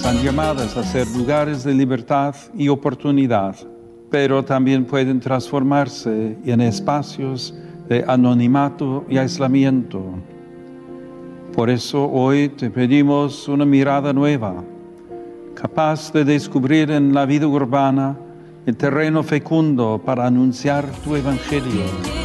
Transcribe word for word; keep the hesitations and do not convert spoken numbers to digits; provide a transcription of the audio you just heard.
están llamadas a ser lugares de libertad y oportunidad, pero también pueden transformarse en espacios de anonimato y aislamiento. Por eso hoy te pedimos una mirada nueva, capaz de descubrir en la vida urbana el terreno fecundo para anunciar tu evangelio.